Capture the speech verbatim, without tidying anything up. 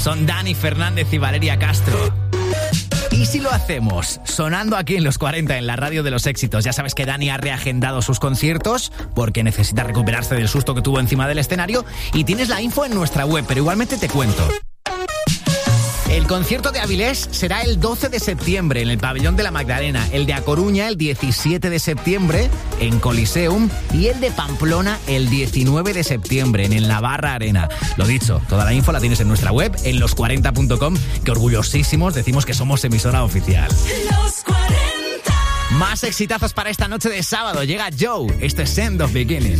Son Dani Fernández y Valeria Castro. ¿Y si lo hacemos sonando aquí en los cuarenta en la radio de los éxitos? Ya sabes que Dani ha reagendado sus conciertos porque necesita recuperarse del susto que tuvo encima del escenario y tienes la info en nuestra web, pero igualmente te cuento. El concierto de Avilés será el doce de septiembre en el Pabellón de la Magdalena, el de A Coruña el diecisiete de septiembre en Coliseum y el de Pamplona el diecinueve de septiembre en el Navarra Arena. Lo dicho, toda la info la tienes en nuestra web, en los cuarenta punto com, que orgullosísimos decimos que somos emisora oficial. Los cuarenta. Más exitazos para esta noche de sábado. Llega Joe, este es End of Beginning.